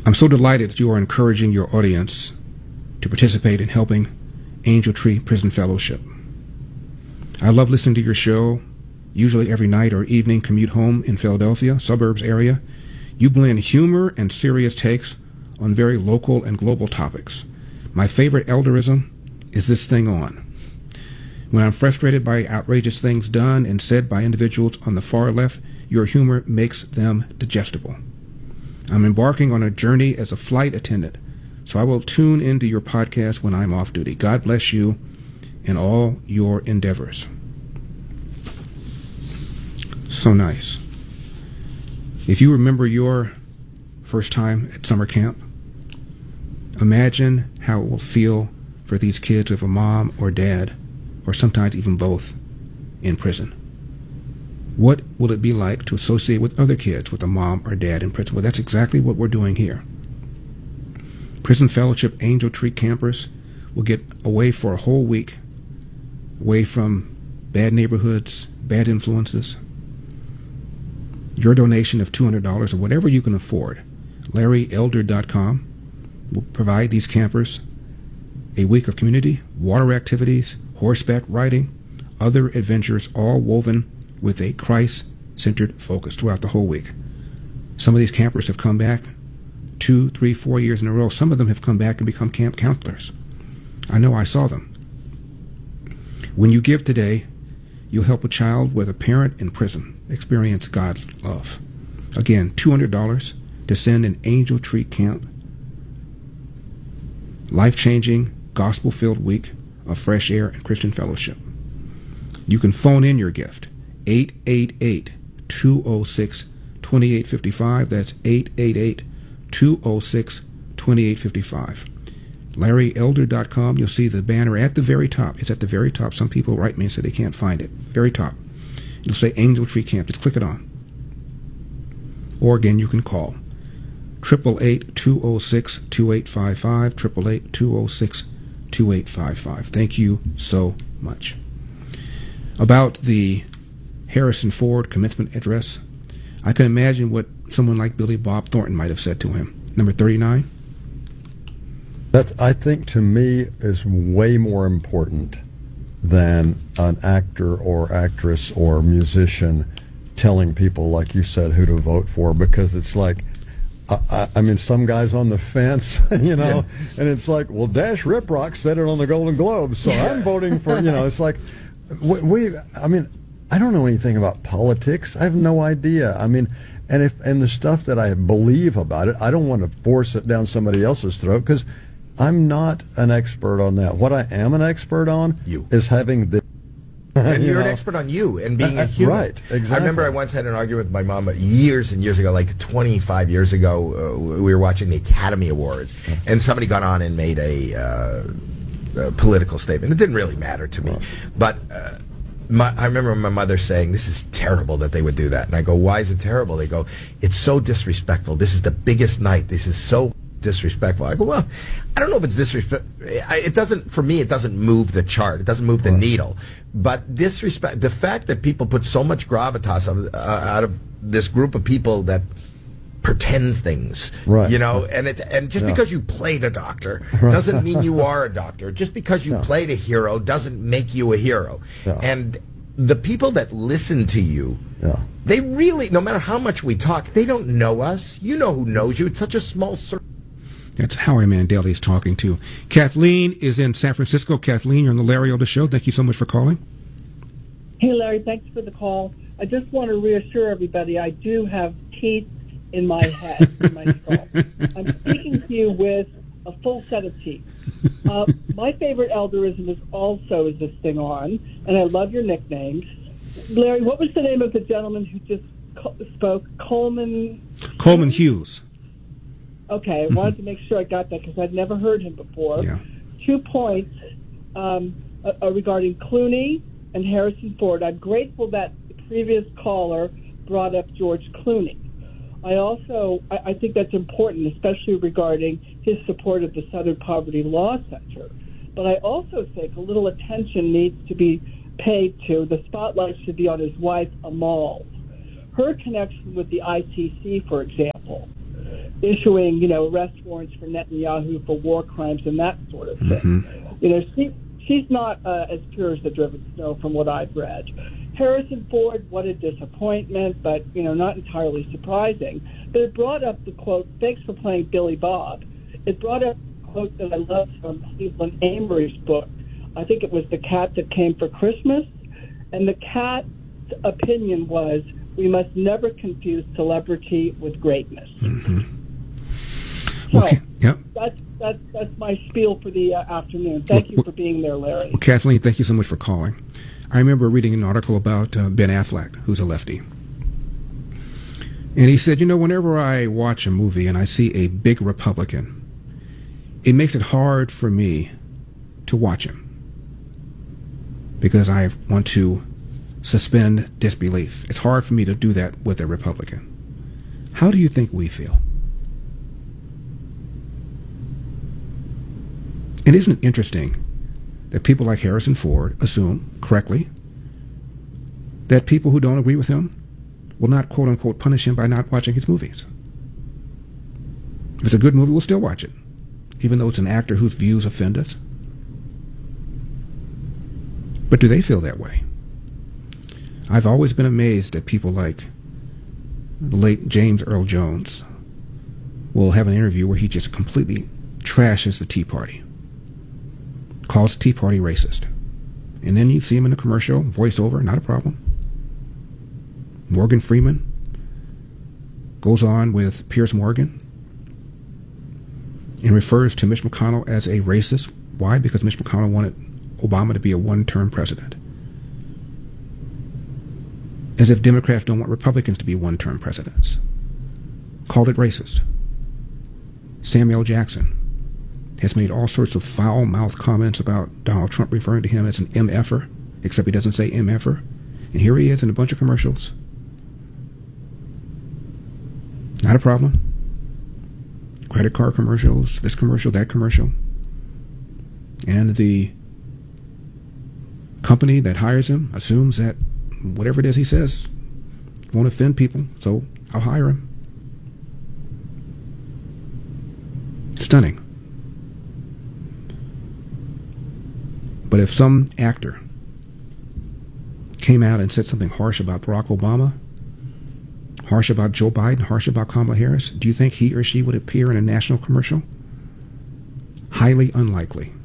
I'm so delighted that you are encouraging your audience to participate in helping Angel Tree Prison Fellowship. I love listening to your show, usually every night or evening commute home in Philadelphia, suburbs area. You blend humor and serious takes on very local and global topics. My favorite elderism is this thing on. When I'm frustrated by outrageous things done and said by individuals on the far left, your humor makes them digestible. I'm embarking on a journey as a flight attendant, so I will tune into your podcast when I'm off duty. God bless you in all your endeavors. So nice. If you remember your first time at summer camp, imagine how it will feel for these kids with a mom or dad, or sometimes even both, in prison. What will it be like to associate with other kids with a mom or dad in prison? Well, that's exactly what we're doing here. Prison Fellowship Angel Tree campers will get away for a whole week, away from bad neighborhoods, bad influences. Your donation of $200 or whatever you can afford, LarryElder.com, will provide these campers a week of community, water activities, horseback riding, other adventures, all woven with a Christ-centered focus throughout the whole week. Some of these campers have come back 2, 3, 4 years in a row. Some of them have come back and become camp counselors. I know, I saw them. When you give today, you'll help a child with a parent in prison experience God's love. Again, $200 to send an Angel Tree Camp life-changing, gospel-filled week of fresh air and Christian fellowship. You can phone in your gift, 888-206-2855. That's 888-206-2855. LarryElder.com. You'll see the banner at the very top. It's at the very top. Some people write me and say they can't find it. Very top. It'll say Angel Tree Camp. Just click it on. Or again, you can call 888-206-2855. 888-206-2855. Thank you so much. About the Harrison Ford commencement address, I can imagine what someone like Billy Bob Thornton might have said to him. Number 39. That, I think, to me, is way more important than an actor or actress or musician telling people, like you said, who to vote for, because it's like, I mean, some guy's on the fence, you know, and it's like, well, Dash Riprock said it on the Golden Globes, so I'm voting for, you know, it's like, I mean, I don't know anything about politics. I have no idea. I mean, and the stuff that I believe about it, I don't want to force it down somebody else's throat, because I'm not an expert on that. What I am an expert on is having the... And you're an expert on you and being a human. Right, exactly. I remember I once had an argument with my mom years and years ago, like 25 years ago. We were watching the Academy Awards, and somebody got on and made a political statement. It didn't really matter to me. But I remember my mother saying, "This is terrible that they would do that." And I go, "Why is it terrible?" They go, "It's so disrespectful. This is the biggest night. This is so disrespectful." I go, "Well, I don't know if it's disrespect. It doesn't, for me, it doesn't move the chart. It doesn't move the needle. But disrespect, the fact that people put so much gravitas out of this group of people that pretends things, you know, and just because you played a doctor doesn't mean you are a doctor. Just because you played a hero doesn't make you a hero. And the people that listen to you, they really, no matter how much we talk, they don't know us. You know who knows you. It's such a small circle." That's Howie Mandel he's talking to. Kathleen is in San Francisco. Kathleen, you're on the Larry Elder Show. Thank you so much for calling. Hey, Larry, thanks for the call. I just want to reassure everybody I do have teeth in my head, in my skull. I'm speaking to you with a full set of teeth. My favorite elderism is also Is This Thing On, and I love your nicknames. Larry, what was the name of the gentleman who just spoke? Coleman Hughes. Okay, I wanted to make sure I got that because I'd never heard him before. 2 points regarding Clooney and Harrison Ford. I'm grateful that the previous caller brought up George Clooney. I think that's important, especially regarding his support of the Southern Poverty Law Center. But I also think a little attention needs to be paid to, the spotlight should be on his wife, Amal. Her connection with the ICC, for example. issuing, arrest warrants for Netanyahu for war crimes and that sort of thing. She's not as pure as the driven snow from what I've read. Harrison Ford, what a disappointment, but, not entirely surprising. But it brought up the quote, thanks for playing Billy Bob. It brought up a quote that I love from Cleveland Amory's book. I think it was The Cat That Came for Christmas. And the cat's opinion was, we must never confuse celebrity with greatness. So, yep. That's my spiel for the afternoon. Thank you for being there, Larry. Well, Kathleen, thank you so much for calling. I remember reading an article about Ben Affleck, who's a lefty. And he said, whenever I watch a movie and I see a big Republican, it makes it hard for me to watch him because I want to suspend disbelief. It's hard for me to do that with a Republican. How do you think we feel? And isn't it interesting that people like Harrison Ford assume, correctly, that people who don't agree with him will not, quote-unquote, punish him by not watching his movies? If it's a good movie, we'll still watch it, even though it's an actor whose views offend us. But do they feel that way? I've always been amazed at people like the late James Earl Jones will have an interview where he just completely trashes the Tea Party, calls Tea Party racist. And then you see him in a commercial, voiceover, not a problem. Morgan Freeman goes on with Piers Morgan and refers to Mitch McConnell as a racist. Why? Because Mitch McConnell wanted Obama to be a one-term president. As if Democrats don't want Republicans to be one-term presidents. Called it racist. Samuel Jackson has made all sorts of foul-mouthed comments about Donald Trump, referring to him as an MFer, except he doesn't say MFer. And here he is in a bunch of commercials. Not a problem. Credit card commercials, this commercial, that commercial. And the company that hires him assumes that whatever it is he says won't offend people, so I'll hire him. Stunning. But if some actor came out and said something harsh about Barack Obama, harsh about Joe Biden, harsh about Kamala Harris, do you think he or she would appear in a national commercial? Highly unlikely.